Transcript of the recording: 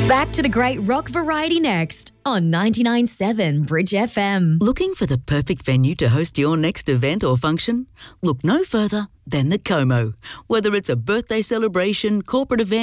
Back to the great rock variety next on 99.7 Bridge FM. Looking for the perfect venue to host your next event or function? Look no further than the Como. Whether it's a birthday celebration, corporate event,